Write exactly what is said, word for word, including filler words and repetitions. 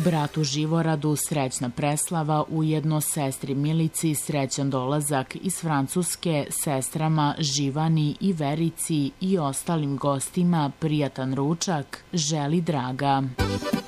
Bratu Živoradu srećna preslava, ujedno sestri Milici srećan dolazak iz Francuske, sestrama Živani i Verici i ostalim gostima prijatan ručak želi Draga.